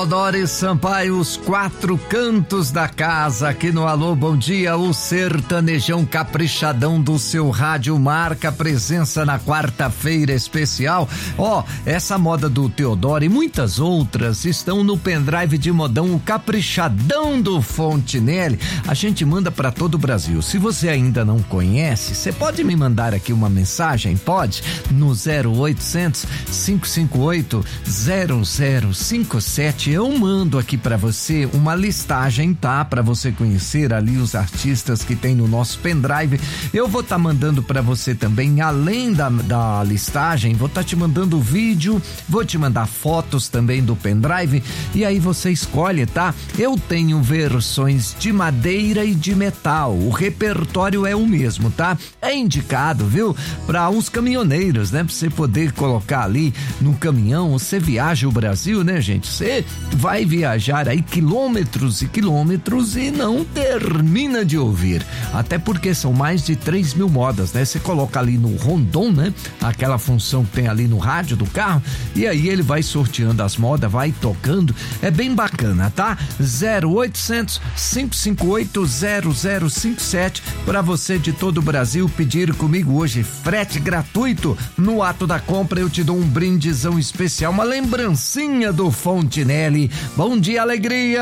Teodoro Sampaio, os quatro cantos da casa, aqui no Alô Bom Dia, o sertanejão caprichadão do seu rádio marca presença na quarta-feira especial. Essa moda do Teodoro e muitas outras estão no pendrive de modão, o caprichadão do Fontinelli. A gente manda para todo o Brasil. Se você ainda não conhece, você pode me mandar aqui uma mensagem, pode? No 0800 558 0057. Eu mando aqui pra você uma listagem, tá? Pra você conhecer ali os artistas que tem no nosso pendrive. Eu vou estar mandando pra você também, além da listagem, vou estar te mandando vídeo, vou te mandar fotos também do pendrive e aí você escolhe, tá? Eu tenho versões de madeira e de metal. O repertório é o mesmo, tá? É indicado, viu? Pra os caminhoneiros, né? Pra você poder colocar ali no caminhão, você viaja o Brasil, né, gente? Você vai viajar aí quilômetros e quilômetros e não termina de ouvir. Até porque são mais de 3.000 modas, né? Você coloca ali no rondon, né? Aquela função que tem ali no rádio do carro e aí ele vai sorteando as modas, vai tocando. É bem bacana, tá? 0800 558 0057 para você de todo o Brasil pedir comigo hoje frete gratuito. No ato da compra eu te dou um brindezão especial, uma lembrancinha do Fontinelli. Bom dia, alegria!